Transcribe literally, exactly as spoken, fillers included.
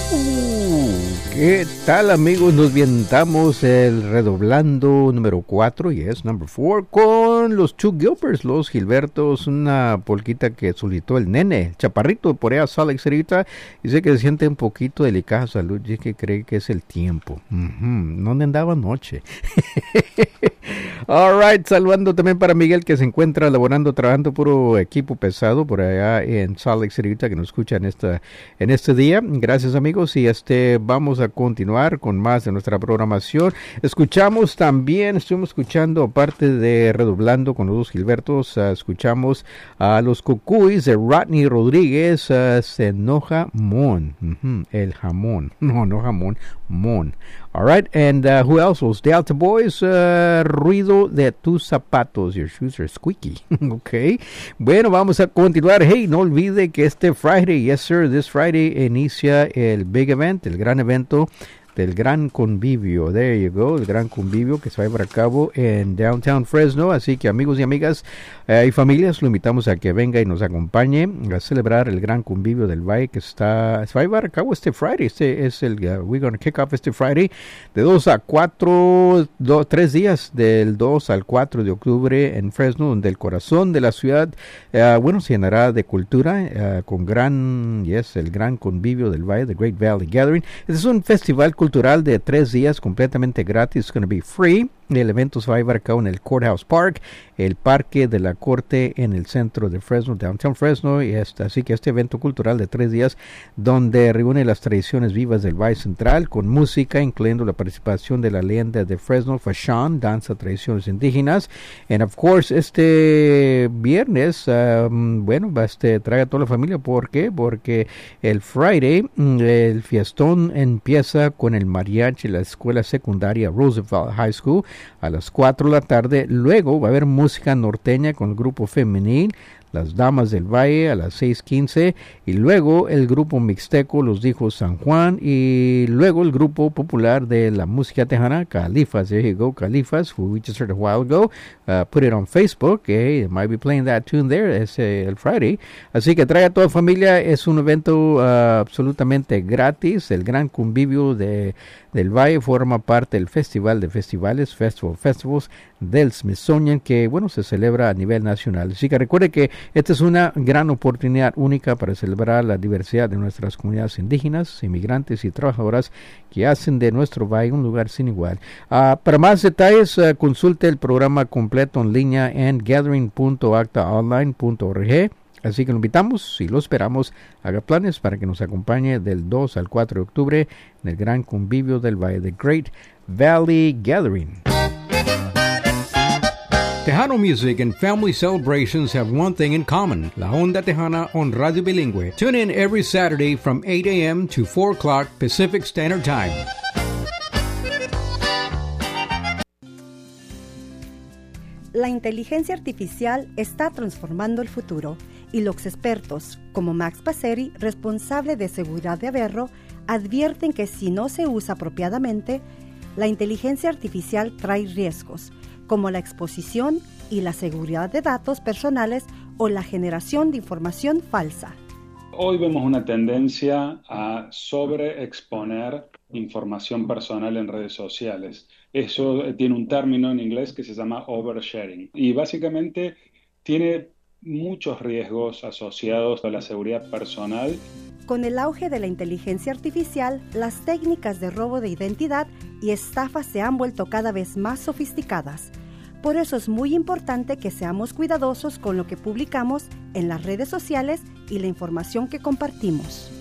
¿Qué tal, amigos? Nos vientamos el redoblando número cuatro, y es number four, con los Two Gilberts, los Gilbertos, una polquita que solicitó el nene, el chaparrito por allá, Salt Lake City. Dice que se siente un poquito delicada salud, y que cree que es el tiempo. Uh-huh. ¿Dónde andaba anoche? All right, saludando también para Miguel, que se encuentra laborando, trabajando puro equipo pesado por allá en Salt Lake City, que nos escucha en esta en este día. Gracias, amigos, y este vamos a continuar con más de nuestra programación. Escuchamos también, estuvimos escuchando, aparte de redoblando con los dos Gilbertos, uh, escuchamos a los Cucuys de Rodney Rodríguez, uh, Se enoja Mon, uh-huh, el jamón, no, no jamón, Mon. All right, and uh, who else was Delta Boys? Uh, ruido de tus zapatos, your shoes are squeaky. Okay, bueno, vamos a continuar. Hey, no olvide que este Friday, yes sir, this Friday inicia el big event, el gran evento del Gran Convivio. There you go, el Gran Convivio que se va a llevar a cabo en Downtown Fresno. Así que, amigos y amigas eh, y familias, lo invitamos a que venga y nos acompañe a celebrar el Gran Convivio del Valle, que está se va a llevar a cabo este Friday. Este es el uh, we're going to kick off este Friday de dos a cuatro, do, tres días, del dos al cuatro de octubre en Fresno, donde el corazón de la ciudad uh, bueno, se llenará de cultura uh, con gran, yes, el Gran Convivio del Valle, the Great Valley Gathering. Este es un festival cultural de tres días completamente gratis. It's going to be free. El evento se va a llevar a cabo en el Courthouse Park, el Parque de la Corte en el centro de Fresno, Downtown Fresno. Y este, así que este evento cultural de tres días, donde reúne las tradiciones vivas del Valle Central, con música, incluyendo la participación de la leyenda de Fresno, Fashawn, danza, tradiciones indígenas. And of course, este viernes, um, bueno, este, traiga a toda la familia. ¿Por qué? Porque el Friday, el fiestón empieza con el mariachi, la escuela secundaria Roosevelt High School, a las cuatro de la tarde. Luego va a haber música norteña con el grupo femenil, las Damas del Valle, a las seis quince, y luego el grupo mixteco, los Hijos San Juan, y luego el grupo popular de la música tejana, Califas. There you go, Califas, who we just heard a while ago. Uh, put it on Facebook. Hey, they might be playing that tune there. Es eh, el Friday. Así que traiga a toda familia. Es un evento uh, absolutamente gratis. El Gran Convivio de, del Valle forma parte del Festival de Festivales, Festival Festivals del Smithsonian, que, bueno, se celebra a nivel nacional. Así que recuerde que esta es una gran oportunidad única para celebrar la diversidad de nuestras comunidades indígenas, inmigrantes y trabajadoras que hacen de nuestro valle un lugar sin igual. Uh, para más detalles, uh, consulte el programa completo en línea en gathering punto acta online punto org. Así que lo invitamos y lo esperamos. Haga planes para que nos acompañe del dos al cuatro de octubre en el Gran Convivio del Valle, the Great Valley Gathering. Tejano music and family celebrations have one thing in common: La Onda Tejana on Radio Bilingüe. Tune in every Saturday from eight a.m. to four o'clock Pacific Standard Time. La inteligencia artificial está transformando el futuro, y los expertos, como Max Passeri, responsable de seguridad de Averro, advierten que si no se usa apropiadamente, la inteligencia artificial trae riesgos, como la exposición y la seguridad de datos personales o la generación de información falsa. Hoy vemos una tendencia a sobreexponer información personal en redes sociales. Eso tiene un término en inglés que se llama oversharing, y básicamente tiene muchos riesgos asociados a la seguridad personal. Con el auge de la inteligencia artificial, las técnicas de robo de identidad y estafas se han vuelto cada vez más sofisticadas. Por eso es muy importante que seamos cuidadosos con lo que publicamos en las redes sociales y la información que compartimos.